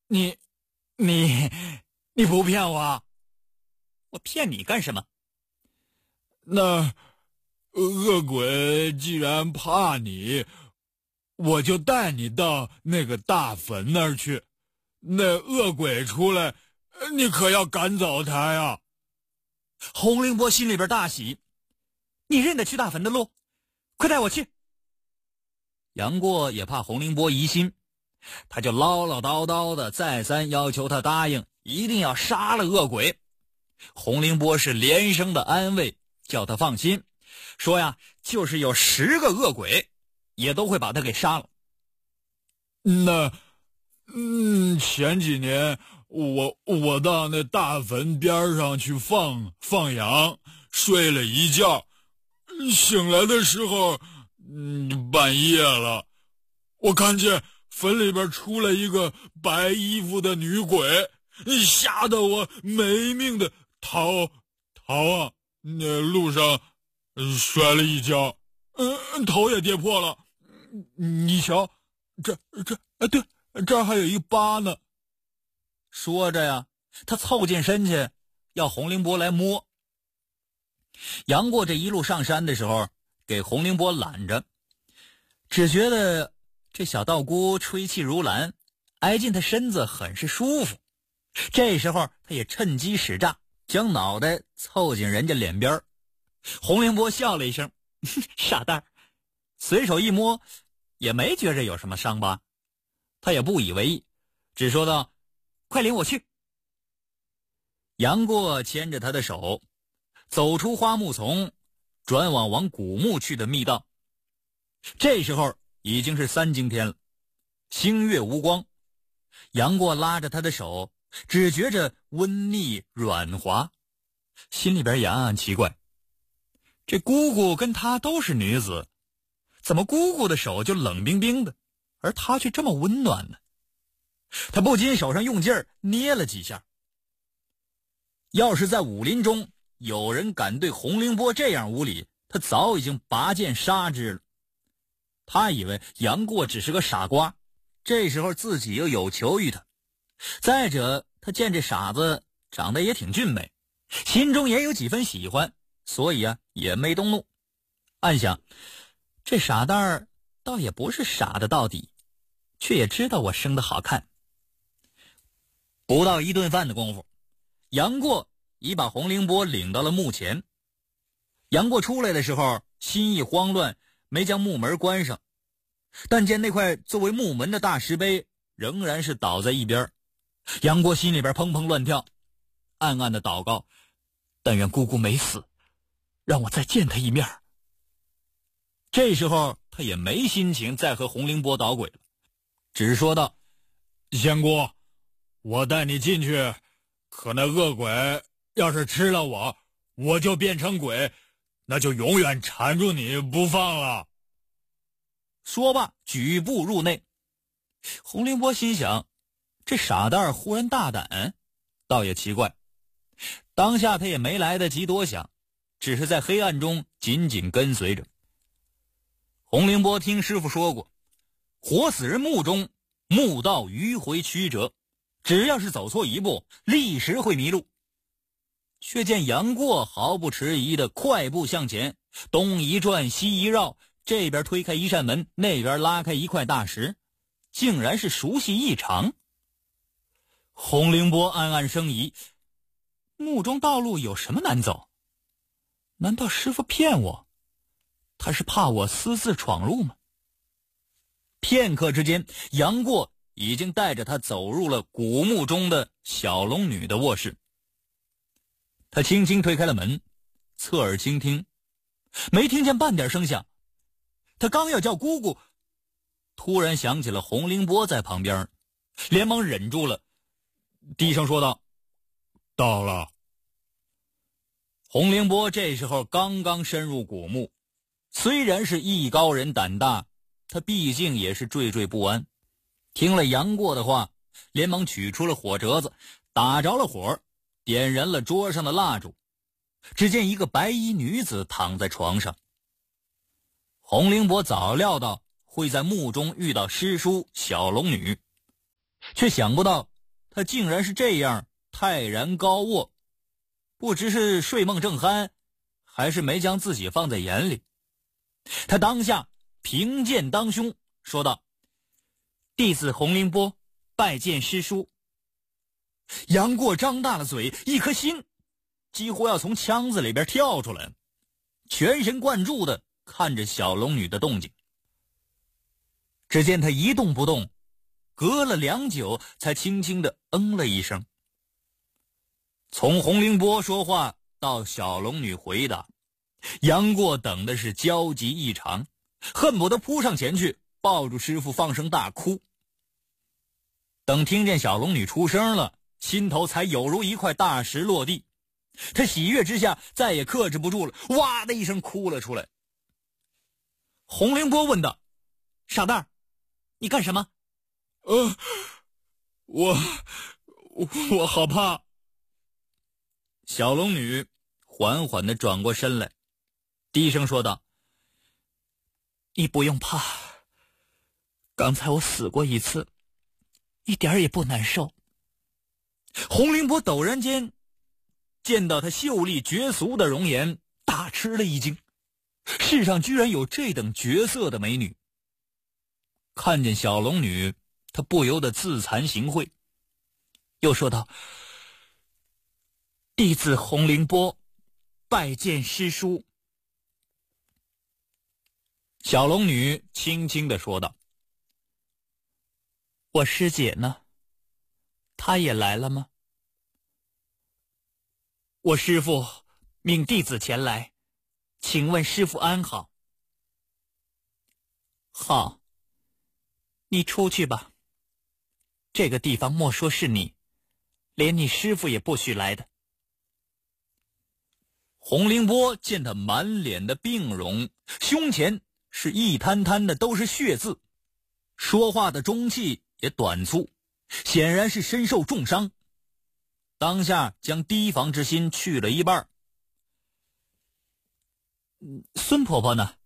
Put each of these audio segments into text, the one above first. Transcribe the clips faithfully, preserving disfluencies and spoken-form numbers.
你你你不骗我？ 我骗你干什么？ 那恶鬼既然怕你，我就带你到那个大坟那儿去。那恶鬼出来，你可要赶走他呀。 洪凌波心里边大喜，你认得去大坟的路，快带我去。杨过也怕洪凌波疑心，他就唠唠叨叨的再三要求他答应，一定要杀了恶鬼。洪凌波是连声的安慰，叫他放心，说呀，就是有十个恶鬼，也都会把他给杀了。 那，嗯，前几年我我到那大坟边上去放放羊，睡了一觉，醒来的时候，嗯，半夜了，我看见坟里边出来一个白衣服的女鬼，吓得我没命的逃逃啊！那路上摔了一跤，嗯，头也跌破了。你瞧，这这啊，对，这儿还有一疤呢。 说着呀，他凑近身去，要洪凌波来摸。杨过这一路上山的时候，给洪凌波揽着，只觉得这小道姑吹气如兰，挨近他身子很是舒服。这时候他也趁机使诈，将脑袋凑近人家脸边。洪凌波笑了一声，傻蛋，随手一摸，也没觉着有什么伤疤。他也不以为意，只说道：快领我去。杨过牵着他的手，走出花木丛，转往往古墓去的密道。这时候已经是三更天了，星月无光。杨过拉着他的手，只觉着温腻软滑，心里边也暗暗奇怪，这姑姑跟他都是女子，怎么姑姑的手就冷冰冰的，而他却这么温暖呢？他不禁手上用劲儿捏了几下。要是在武林中有人敢对洪凌波这样无礼，他早已经拔剑杀之了。他以为杨过只是个傻瓜，这时候自己又有求于他。再者，他见这傻子长得也挺俊美，心中也有几分喜欢，所以啊，也没动怒。暗想，这傻蛋儿倒也不是傻的到底，却也知道我生得好看。不到一顿饭的功夫，杨过已把洪凌波领到了墓前。杨过出来的时候心意慌乱，没将木门关上，但见那块作为木门的大石碑仍然是倒在一边。杨过心里边砰砰乱跳，暗暗的祷告，但愿姑姑没死，让我再见她一面。这时候他也没心情再和洪凌波捣鬼了，只说道： 仙姑，我带你进去，可那恶鬼要是吃了我，我就变成鬼，那就永远缠住你不放了。 说罢举步入内。洪凌波心想，这傻蛋儿忽然大胆，倒也奇怪。当下他也没来得及多想，只是在黑暗中紧紧跟随着。洪凌波听师傅说过，活死人墓中墓道迂回曲折，只要是走错一步，立时会迷路。却见杨过毫不迟疑的快步向前，东一转西一绕，这边推开一扇门，那边拉开一块大石，竟然是熟悉异常。洪凌波暗暗生疑，墓中道路有什么难走？难道师傅骗我？他是怕我私自闯入吗？片刻之间，杨过已经带着他走入了古墓中的小龙女的卧室。他轻轻推开了门，侧耳倾听，没听见半点声响。他刚要叫姑姑，突然想起了洪凌波在旁边，连忙忍住了，低声说道： 到了。 洪凌波这时候刚刚深入古墓，虽然是艺高人胆大，他毕竟也是惴惴不安。听了杨过的话，连忙取出了火折子，打着了火，点燃了桌上的蜡烛。只见一个白衣女子躺在床上。洪凌波早料到会在墓中遇到师叔小龙女，却想不到他竟然是这样泰然高卧，不知是睡梦正酣，还是没将自己放在眼里。他当下平剑当胸，说道：“弟子洪凌波拜见师叔。”杨过张大了嘴，一颗心几乎要从腔子里边跳出来，全神贯注地看着小龙女的动静。只见她一动不动，隔了良久才轻轻地嗯了一声。从洪凌波说话到小龙女回答，杨过等的是焦急异常，恨不得扑上前去抱住师傅放声大哭。等听见小龙女出声了，心头才有如一块大石落地，他喜悦之下再也克制不住了，哇的一声哭了出来。洪凌波问道：“傻蛋儿，你干什么？” 呃，我我好怕。 小龙女缓缓地转过身来，低声说道：“你不用怕，刚才我死过一次，一点儿也不难受。”洪凌波陡然间见到她秀丽绝俗的容颜，大吃了一惊，世上居然有这等绝色的美女。看见小龙女，他不由得自惭形秽，又说道：“弟子洪凌波拜见师叔。”小龙女轻轻地说道：“我师姐呢？她也来了吗？”“我师父命弟子前来，请问师父安好？”“好，你出去吧。这个地方莫说是你，连你师父也不许来的。”洪凌波见他满脸的病容，胸前是一滩滩的都是血渍，说话的中气也短促，显然是身受重伤。当下将提防之心去了一半。“孙婆婆呢？”“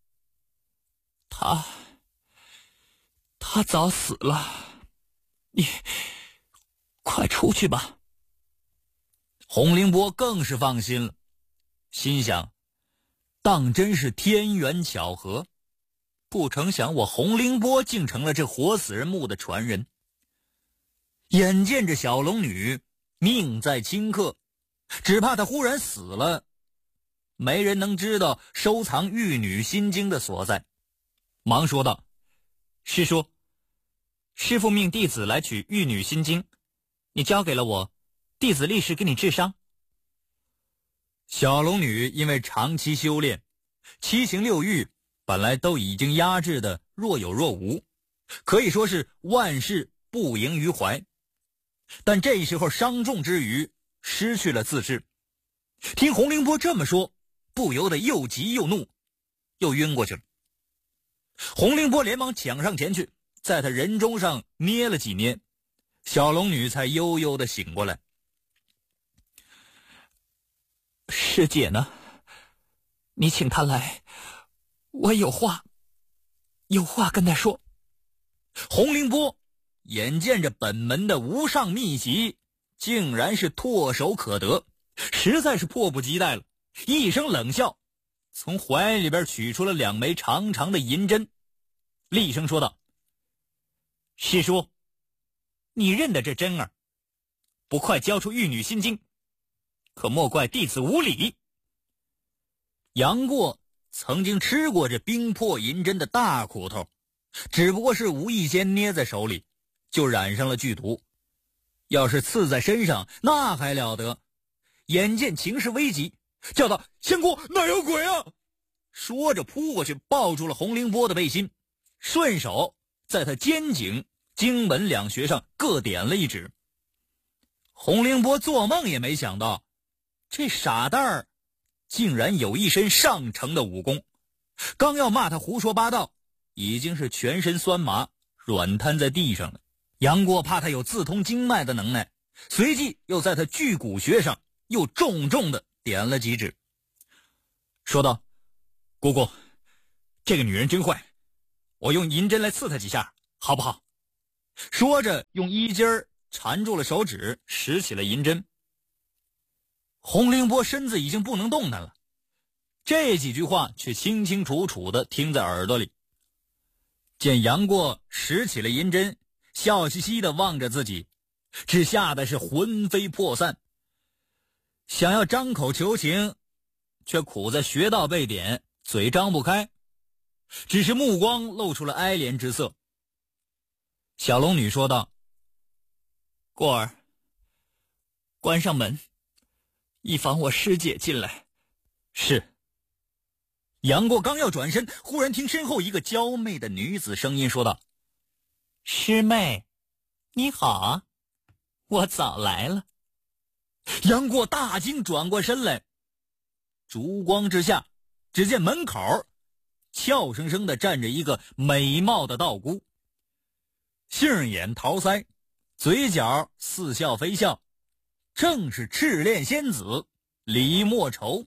她她早死了，你快出去吧。”洪凌波更是放心了，心想当真是天缘巧合，不成想我洪凌波竟成了这活死人墓的传人。眼见着小龙女命在顷刻，只怕她忽然死了，没人能知道收藏玉女心经的所在，忙说道：“师叔，师父命弟子来取玉女心经，你交给了我，弟子立时给你治伤。”小龙女因为长期修炼，七情六欲本来都已经压制的若有若无，可以说是万事不萦于怀。但这时候伤重之余，失去了自制。听洪凌波这么说，不由得又急又怒，又晕过去了。洪凌波连忙抢上前去，在他人中上捏了几捏，小龙女才悠悠地醒过来。“师姐呢？你请她来，我有话有话跟她说。”洪凌波眼见着本门的无上秘籍竟然是唾手可得，实在是迫不及待了，一声冷笑，从怀里边取出了两枚长长的银针，厉声说道：“师叔，你认得这针儿，不快交出玉女心经，可莫怪弟子无礼。”杨过曾经吃过这冰魄银针的大苦头，只不过是无意间捏在手里，就染上了剧毒。要是刺在身上，那还了得！眼见情势危急，叫道：“仙姑，哪有鬼啊！”说着扑过去，抱住了洪凌波的背心，顺手在他肩颈、经门两穴上各点了一指。洪凌波做梦也没想到，这傻蛋儿竟然有一身上乘的武功，刚要骂他胡说八道，已经是全身酸麻，软瘫在地上了。杨过怕他有自通经脉的能耐，随即又在他巨骨穴上又重重的点了几指，说道：“姑姑，这个女人真坏，我用银针来刺她几下好不好？”说着用衣襟缠住了手指，使起了银针。洪凌波身子已经不能动弹了，这几句话却清清楚楚地听在耳朵里。见杨过使起了银针，笑嘻嘻地望着自己，只吓得是魂飞魄散。想要张口求情，却苦在穴道被点，嘴张不开，只是目光露出了哀怜之色。小龙女说道：过儿，关上门，以防我师姐进来。是。杨过刚要转身，忽然听身后一个娇媚的女子声音说道：师妹，你好啊，我早来了。杨过大惊，转过身来，烛光之下，只见门口俏生生地站着一个美貌的道姑，杏眼桃腮，嘴角似笑非笑，正是赤练仙子李莫愁。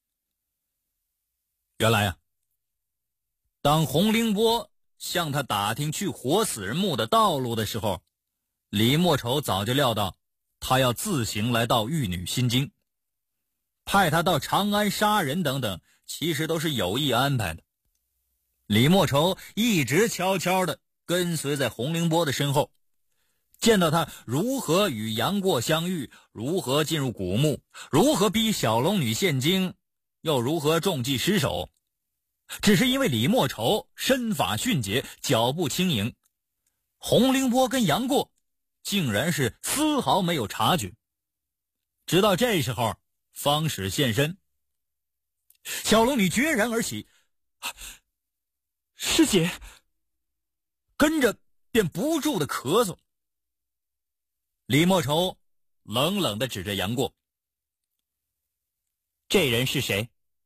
原来啊，当洪凌波向他打听去活死人墓的道路的时候，李莫愁早就料到他要自行来到玉女心经，派他到长安杀人等等，其实都是有意安排的。李莫愁一直悄悄地跟随在洪凌波的身后，见到他如何与杨过相遇，如何进入古墓，如何逼小龙女献经，又如何中计失手。只是因为李莫愁身法迅捷，脚步轻盈，洪凌波跟杨过竟然是丝毫没有察觉，直到这时候方始现身。小龙女决然而起：师姐，跟着便不住的咳嗽。李莫愁冷冷地指着杨过：这人是谁？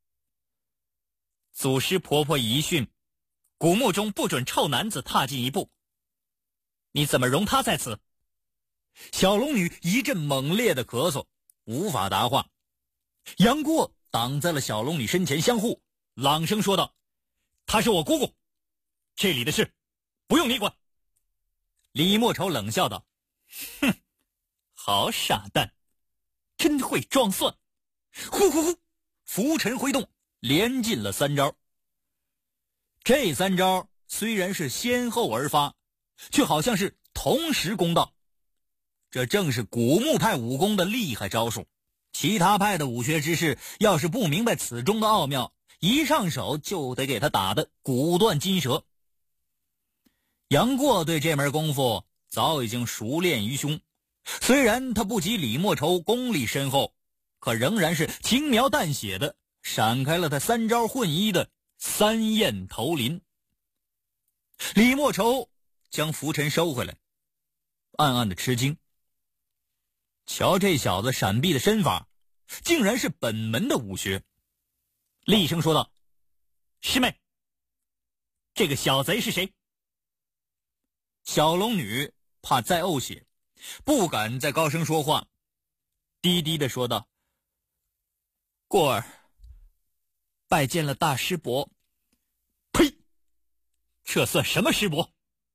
祖师婆婆遗训，古墓中不准臭男子踏进一步，你怎么容他在此？小龙女一阵猛烈的咳嗽，无法答话。杨过挡在了小龙女身前相护，朗声说道：她是我姑姑，这里的事不用你管。李莫愁冷笑道：哼，好傻蛋，真会装蒜。呼呼呼，拂尘挥动，连进了三招。这三招虽然是先后而发，却好像是同时攻到。这正是古墓派武功的厉害招数，其他派的武学之士要是不明白此中的奥妙，一上手就得给他打得骨断筋折。杨过对这门功夫早已经熟练于胸，虽然他不及李莫愁功力深厚，可仍然是轻描淡写的闪开了他三招混一的三雁头林。李莫愁将拂尘收回来，暗暗的吃惊，瞧这小子闪避的身法，竟然是本门的武学。厉声说道：师妹，这个小贼是谁？小龙女怕再呕血，不敢再高声说话，低低的说道：过儿拜见了大师伯。呸，这算什么师伯？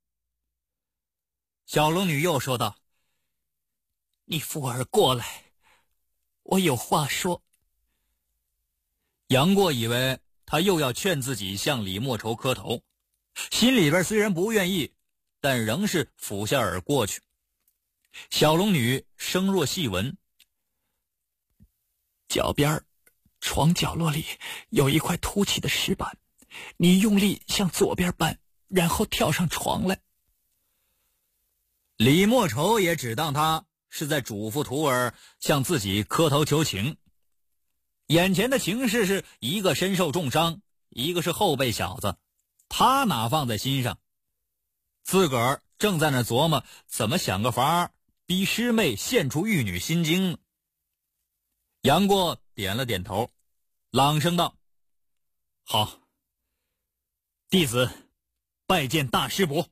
小龙女又说道：你扶儿过来，我有话说。杨过以为他又要劝自己向李莫愁磕头，心里边虽然不愿意，但仍是俯下耳过去。小龙女声若细蚊：脚边床角落里有一块凸起的石板，你用力向左边搬，然后跳上床来。李莫愁也只当他是在嘱咐徒儿向自己磕头求情。眼前的情势是一个身受重伤，一个是后辈小子，他哪放在心上，自个儿正在那琢磨怎么想个法逼师妹献出玉女心经呢。杨过点了点头，朗声道：好，弟子拜见大师伯。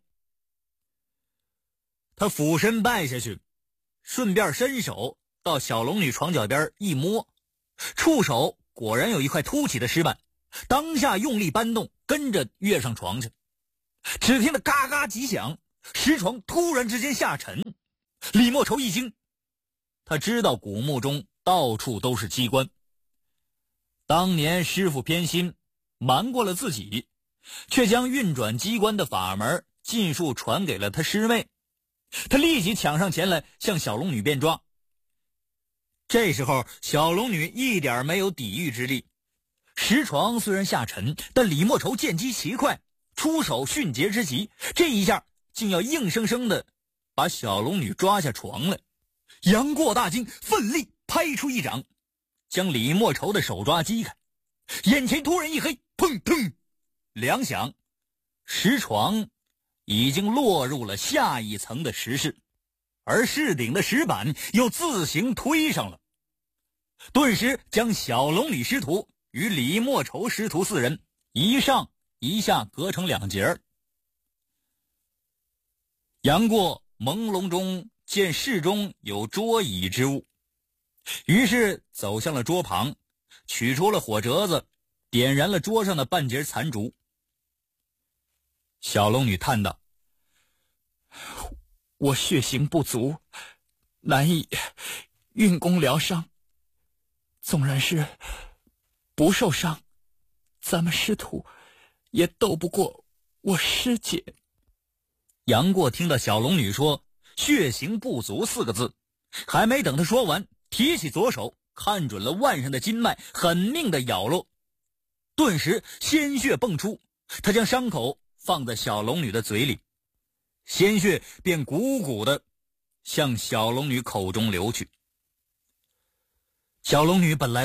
他俯身拜下去，顺便伸手到小龙女床脚边一摸，触手果然有一块凸起的石板，当下用力搬动，跟着跃上床去。只听得嘎嘎几响，石床突然之间下沉， 李莫愁一惊，他知道古墓中到处都是机关，当年师傅偏心，瞒过了自己，却将运转机关的法门尽数传给了他师妹。他立即抢上前来，向小龙女便抓。这时候小龙女一点没有抵御之力，石床虽然下沉，但李莫愁见机奇快，出手迅捷之极，这一下竟要硬生生的把小龙女抓下床来。杨过大惊，奋力拍出一掌，将李莫愁的手抓击开，眼前突然一黑，砰砰两响，石床已经落入了下一层的石室，而室顶的石板又自行推上了，顿时将小龙女师徒与李莫愁师徒四人一上一下隔成两截儿。杨过朦胧中见室中有桌椅之物，于是走向了桌旁，取出了火折子，点燃了桌上的半截残烛。小龙女叹道：我血型不足，难以运功疗伤，纵然是不受伤，咱们师徒也斗不过我师姐。杨过听到小龙女说血型不足四个字，还没等他说完，提起左手看准了腕上的筋脉，狠命的咬落，顿时鲜血迸出，他将伤口放在小龙女的嘴里，鲜血便汩汩的向小龙女口中流去。小龙女本来